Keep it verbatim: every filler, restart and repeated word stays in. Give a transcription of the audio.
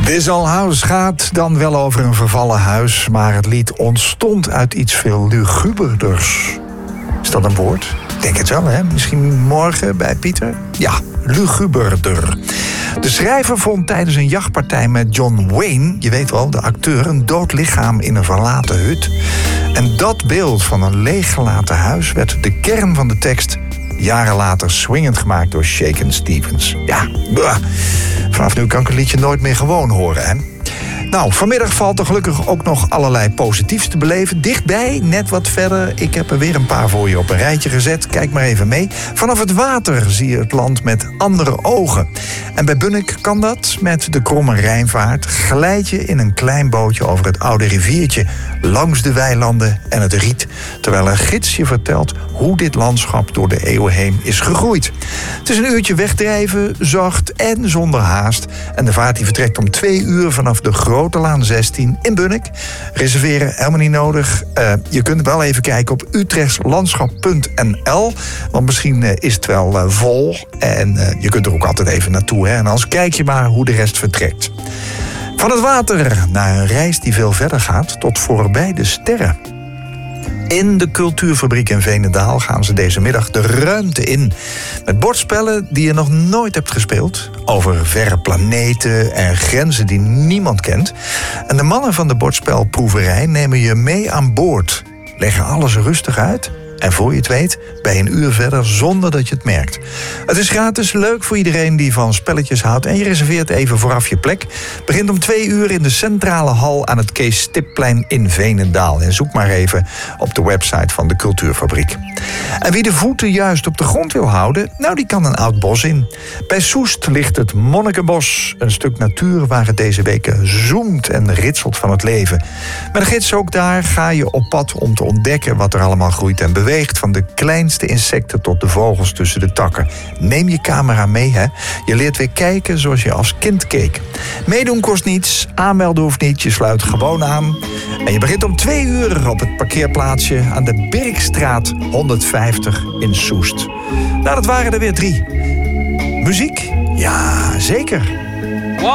This Old House gaat dan wel over een vervallen huis, maar het lied ontstond uit iets veel luguberders. Is dat een woord? Ik denk het wel, hè? Misschien morgen bij Pieter? Ja, luguberder. De schrijver vond tijdens een jachtpartij met John Wayne, je weet wel, de acteur, een dood lichaam in een verlaten hut. En dat beeld van een leeggelaten huis werd de kern van de tekst, jaren later swingend gemaakt door Shakin' Stevens. Ja, blah. Vanaf nu kan ik het liedje nooit meer gewoon horen, hè? Nou, vanmiddag valt er gelukkig ook nog allerlei positiefs te beleven. Dichtbij, net wat verder. Ik heb er weer een paar voor je op een rijtje gezet. Kijk maar even mee. Vanaf het water zie je het land met andere ogen. En bij Bunnik kan dat. Met de Kromme Rijnvaart glijd je in een klein bootje over het oude riviertje, langs de weilanden en het riet, terwijl een gids je vertelt hoe dit landschap door de eeuwen heen is gegroeid. Het is een uurtje wegdrijven, zacht en zonder haast. En de vaart die vertrekt om twee uur vanaf de Grote Laan zestien in Bunnik. Reserveren helemaal niet nodig. Uh, je kunt wel even kijken op utrechtslandschap punt n l. Want misschien uh, is het wel uh, vol. En uh, je kunt er ook altijd even naartoe. Hè? En anders kijk je maar hoe de rest vertrekt. Van het water naar een reis die veel verder gaat tot voorbij de sterren. In de Cultuurfabriek in Veenendaal gaan ze deze middag de ruimte in. Met bordspellen die je nog nooit hebt gespeeld. Over verre planeten en grenzen die niemand kent. En de mannen van de bordspelproeverij nemen je mee aan boord. Leggen alles rustig uit. En voor je het weet, ben je een uur verder zonder dat je het merkt. Het is gratis, leuk voor iedereen die van spelletjes houdt. En je reserveert even vooraf je plek. Begint om twee uur in de centrale hal aan het Kees Stipplein in Veenendaal. En zoek maar even op de website van de Cultuurfabriek. En wie de voeten juist op de grond wil houden, nou die kan een oud bos in. Bij Soest ligt het Monnikenbos. Een stuk natuur waar het deze weken zoemt en ritselt van het leven. Met een gids ook daar ga je op pad om te ontdekken wat er allemaal groeit en beweegt. Van de kleinste insecten tot de vogels tussen de takken. Neem je camera mee, hè. Je leert weer kijken zoals je als kind keek. Meedoen kost niets, aanmelden hoeft niet, je sluit gewoon aan. En je begint om twee uur op het parkeerplaatsje aan de Birkstraat honderdvijftig in Soest. Nou, dat waren er weer drie. Muziek? Ja, zeker.